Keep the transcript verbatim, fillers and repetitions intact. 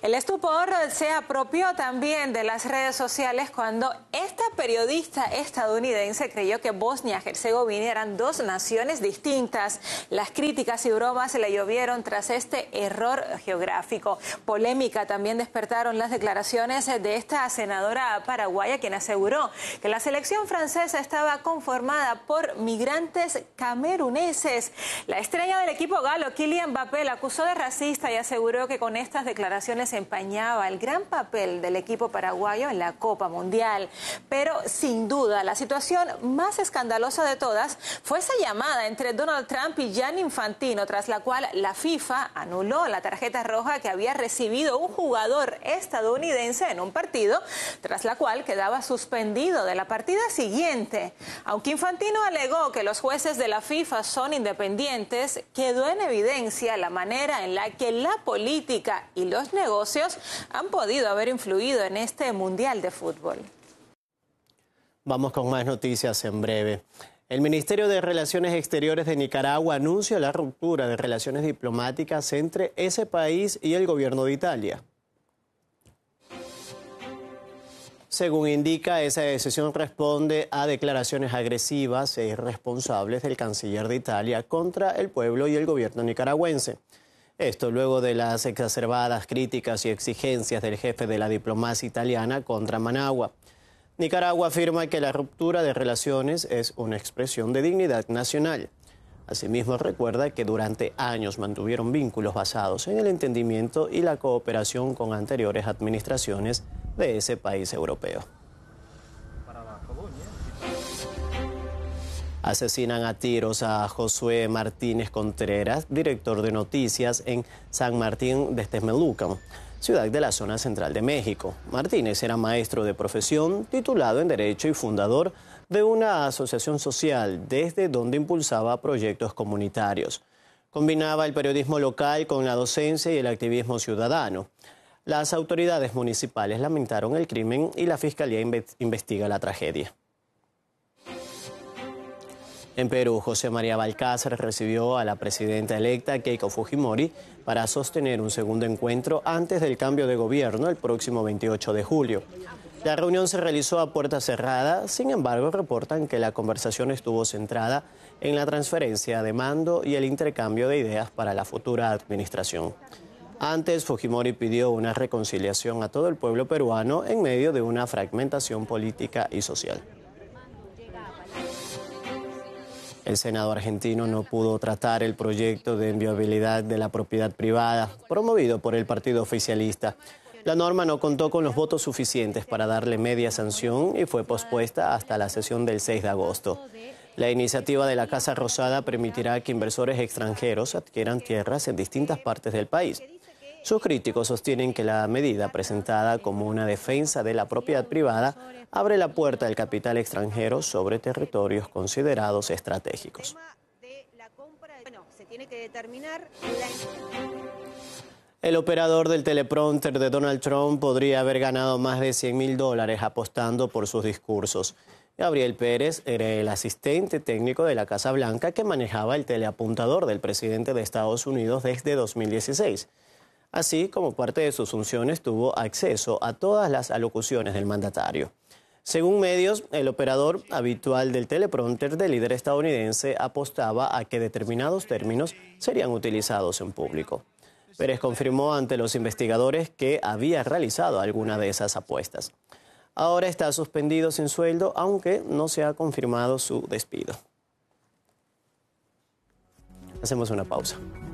El estupor se apropió también de las redes sociales cuando esta periodista estadounidense creyó que Bosnia y Herzegovina eran dos naciones distintas. Las críticas y bromas se le llovieron tras este error geográfico. Polémica también despertaron las declaraciones de esta senadora paraguaya, quien aseguró que la selección francesa estaba conformada por migrantes cameruneses. La estrella del equipo galo, Kylian Mbappé, la acusó de racista y aseguró que con estas declaraciones empañaba el gran papel del equipo paraguayo en la Copa Mundial. Pero sin duda la situación más escandalosa de todas fue esa llamada entre Donald Trump y Gianni Infantino, tras la cual la FIFA anuló la tarjeta roja que había recibido un jugador estadounidense en un partido, tras la cual quedaba suspendido de la partida siguiente. Aunque Infantino alegó que los jueces de la FIFA son independientes, quedó en evidencia la manera en la que la política y los negocios han podido haber influido en este Mundial de Fútbol. Vamos con más noticias en breve. El Ministerio de Relaciones Exteriores de Nicaragua anuncia la ruptura de relaciones diplomáticas entre ese país y el gobierno de Italia. Según indica, esa decisión responde a declaraciones agresivas e irresponsables del canciller de Italia contra el pueblo y el gobierno nicaragüense. Esto luego de las exacerbadas críticas y exigencias del jefe de la diplomacia italiana contra Managua. Nicaragua afirma que la ruptura de relaciones es una expresión de dignidad nacional. Asimismo, recuerda que durante años mantuvieron vínculos basados en el entendimiento y la cooperación con anteriores administraciones de ese país europeo. Asesinan a tiros a Josué Martínez Contreras, director de noticias en San Martín de Texmelucan, ciudad de la zona central de México. Martínez era maestro de profesión, titulado en Derecho y fundador de una asociación social desde donde impulsaba proyectos comunitarios. Combinaba el periodismo local con la docencia y el activismo ciudadano. Las autoridades municipales lamentaron el crimen y la Fiscalía investiga la tragedia. En Perú, José María Balcázar recibió a la presidenta electa Keiko Fujimori para sostener un segundo encuentro antes del cambio de gobierno el próximo veintiocho de julio. La reunión se realizó a puerta cerrada, sin embargo reportan que la conversación estuvo centrada en la transferencia de mando y el intercambio de ideas para la futura administración. Antes, Fujimori pidió una reconciliación a todo el pueblo peruano en medio de una fragmentación política y social. El Senado argentino no pudo tratar el proyecto de inviolabilidad de la propiedad privada promovido por el partido oficialista. La norma no contó con los votos suficientes para darle media sanción y fue pospuesta hasta la sesión del seis de agosto. La iniciativa de la Casa Rosada permitirá que inversores extranjeros adquieran tierras en distintas partes del país. Sus críticos sostienen que la medida, presentada como una defensa de la propiedad privada, abre la puerta al capital extranjero sobre territorios considerados estratégicos. El operador del teleprompter de Donald Trump podría haber ganado más de cien mil dólares apostando por sus discursos. Gabriel Pérez era el asistente técnico de la Casa Blanca que manejaba el teleapuntador del presidente de Estados Unidos desde dos mil dieciséis. Así, como parte de sus funciones, tuvo acceso a todas las alocuciones del mandatario. Según medios, el operador habitual del teleprompter del líder estadounidense apostaba a que determinados términos serían utilizados en público. Pérez confirmó ante los investigadores que había realizado alguna de esas apuestas. Ahora está suspendido sin sueldo, aunque no se ha confirmado su despido. Hacemos una pausa.